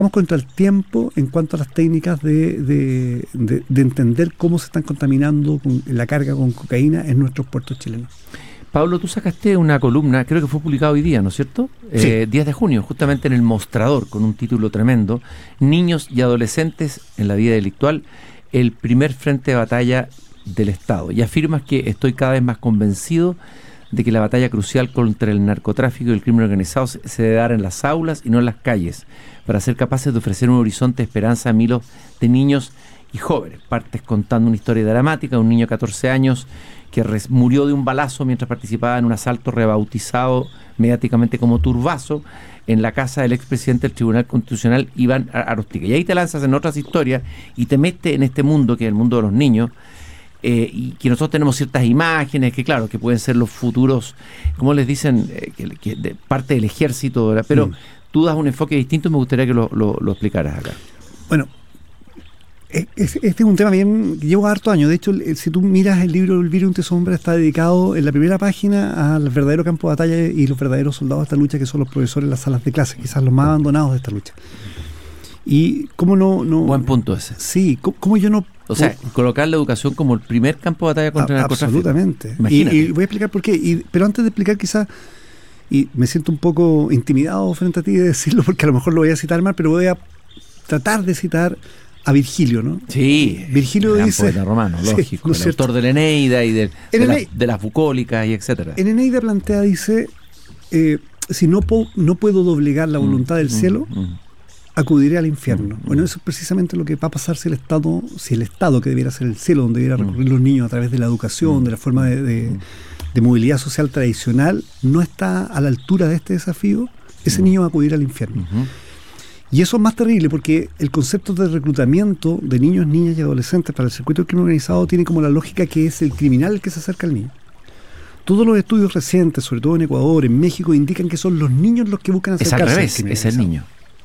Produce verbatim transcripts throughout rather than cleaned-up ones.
Vamos contra el tiempo en cuanto a las técnicas de, de, de, de entender cómo se están contaminando con la carga con cocaína en nuestros puertos chilenos. Pablo, tú sacaste una columna, creo que fue publicada hoy día, ¿no es cierto? Sí. Eh, diez de junio, justamente en El Mostrador, con un título tremendo, Niños y adolescentes en la vida delictual, el primer frente de batalla del Estado. Y afirmas que estoy cada vez más convencido de que la batalla crucial contra el narcotráfico y el crimen organizado se, se debe dar en las aulas y no en las calles, para ser capaces de ofrecer un horizonte de esperanza a miles de niños y jóvenes. Partes contando una historia dramática de un niño de catorce años que res, murió de un balazo mientras participaba en un asalto rebautizado mediáticamente como Turbazo en la casa del expresidente del Tribunal Constitucional, Iván Arostiga. Y ahí te lanzas en otras historias y te metes en este mundo que es el mundo de los niños. Eh, y que nosotros tenemos ciertas imágenes que claro, que pueden ser los futuros, como les dicen, eh, que, que de parte del ejército, ¿verdad? Pero mm. tú das un enfoque distinto y me gustaría que lo, lo, lo explicaras acá. Bueno, este es un tema bien, llevo harto años. De hecho, si tú miras el libro El virus de sombra, está dedicado en la primera página al verdadero campo de batalla y los verdaderos soldados de esta lucha, que son los profesores en las salas de clase, quizás los más abandonados de esta lucha. Y cómo no... no Buen punto ese. Sí, cómo, cómo yo no... O sea, colocar la educación como el primer campo de batalla contra el narcotráfico. Absolutamente. Y, y voy a explicar por qué. Y, pero antes de explicar quizás, y me siento un poco intimidado frente a ti de decirlo, porque a lo mejor lo voy a citar mal, pero voy a tratar de citar a Virgilio, ¿no? Sí. Virgilio dice... poeta romano, lógico. Sí, ¿no el autor cierto? de la Eneida y de, de, la, de las bucólicas y etcétera. En Eneida plantea, dice, eh, si no, po, no puedo doblegar la voluntad mm, del cielo... Mm, mm. acudiré al infierno. Mm, bueno, eso es precisamente lo que va a pasar si el Estado, si el Estado, que debiera ser el cielo, donde debiera recurrir mm. los niños a través de la educación, mm. de la forma de, de, de movilidad social tradicional, no está a la altura de este desafío, ese mm. niño va a acudir al infierno. Mm-hmm. Y eso es más terrible porque el concepto de reclutamiento de niños, niñas y adolescentes para el circuito del crimen organizado tiene como la lógica que es el criminal el que se acerca al niño. Todos los estudios recientes, sobre todo en Ecuador, en México, indican que son los niños los que buscan acercarse al revés, al crimen es el niño.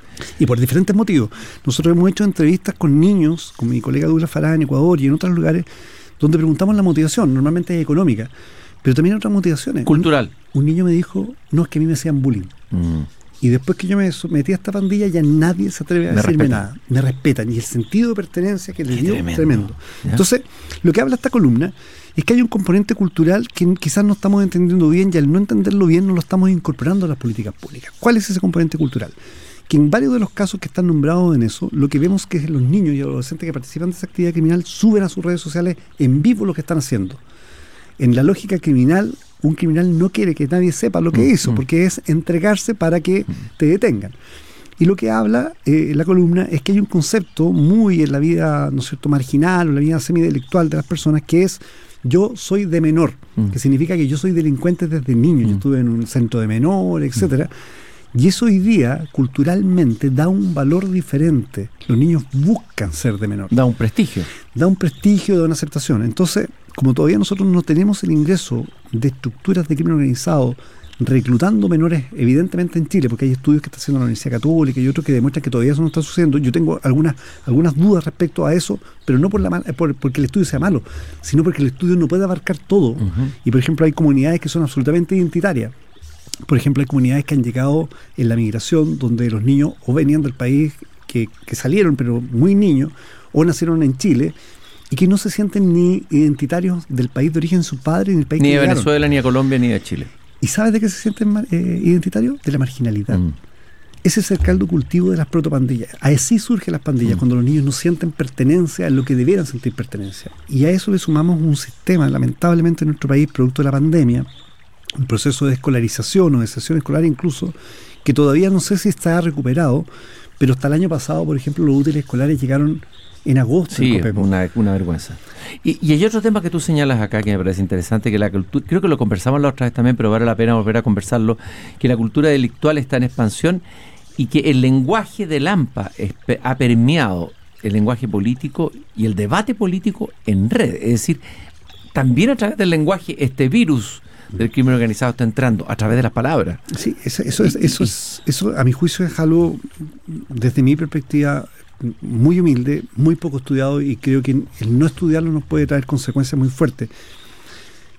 Y por diferentes motivos. Nosotros hemos hecho entrevistas con niños, con mi colega Douglas Farah en Ecuador y en otros lugares, donde preguntamos la motivación, normalmente es económica, pero también hay otras motivaciones. Cultural. Un, un niño me dijo, no, es que a mí me hacían bullying. Mm. Y después que yo me metí a esta pandilla, ya nadie se atreve a me decirme respetan. nada. Me respetan. Y el sentido de pertenencia que les dio es tremendo. tremendo. Entonces, lo que habla esta columna es que hay un componente cultural que quizás no estamos entendiendo bien, y al no entenderlo bien no lo estamos incorporando a las políticas públicas. ¿Cuál es ese componente cultural? Que en varios de los casos que están nombrados en eso, lo que vemos es que los niños y adolescentes que participan de esa actividad criminal suben a sus redes sociales en vivo lo que están haciendo. En la lógica criminal, un criminal no quiere que nadie sepa lo que mm, hizo, mm. porque es entregarse para que mm. te detengan. Y lo que habla eh, la columna es que hay un concepto muy en la vida, ¿no es cierto?, marginal o en la vida semidelictual de las personas, que es yo soy de menor, mm. que significa que yo soy delincuente desde niño. Mm. Yo estuve en un centro de menores, etcétera. Mm. Y eso hoy día, culturalmente, da un valor diferente. Los niños buscan ser de menor. Da un prestigio. Da un prestigio, da una aceptación. Entonces, como todavía nosotros no tenemos el ingreso de estructuras de crimen organizado reclutando menores, evidentemente en Chile, porque hay estudios que está haciendo la Universidad Católica y otros que demuestran que todavía eso no está sucediendo. Yo tengo algunas algunas dudas respecto a eso, pero no por la por, porque el estudio sea malo, sino porque el estudio no puede abarcar todo. Uh-huh. Y por ejemplo hay comunidades que son absolutamente identitarias. Por ejemplo hay comunidades que han llegado en la migración, donde los niños o venían del país que, que salieron, pero muy niños, o nacieron en Chile, y que no se sienten ni identitarios del país de origen de sus padres, ni del país ni que de llegaron. Venezuela, ni de Colombia, ni de Chile. ¿Y sabes de qué se sienten eh, identitarios? De la marginalidad. Mm. Ese es el caldo cultivo de las protopandillas. Así surgen las pandillas, mm. cuando los niños no sienten pertenencia a lo que debieran sentir pertenencia. Y a eso le sumamos un sistema, lamentablemente en nuestro país, producto de la pandemia, un proceso de escolarización o de sesión escolar incluso, que todavía no sé si está recuperado, pero hasta el año pasado, por ejemplo, los útiles escolares llegaron en agosto. Sí, una, una vergüenza. Y, y hay otro tema que tú señalas acá que me parece interesante, que la cultura, creo que lo conversamos la otra vez también, pero vale la pena volver a conversarlo, que la cultura delictual está en expansión y que el lenguaje del AMPA es, ha permeado el lenguaje político y el debate político en red. Es decir, también a través del lenguaje este virus del crimen organizado está entrando, a través de las palabras. Sí, eso, eso, es, eso, es, eso a mi juicio es algo, desde mi perspectiva, muy humilde, muy poco estudiado, y creo que el no estudiarlo nos puede traer consecuencias muy fuertes.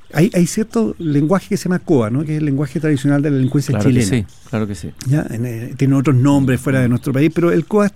Hay, hay cierto lenguaje que se llama C O A, ¿no? Que es el lenguaje tradicional de la delincuencia claro chilena. Que sí, claro que sí. ¿Ya? En, eh, tiene otros nombres fuera de nuestro país, pero el C O A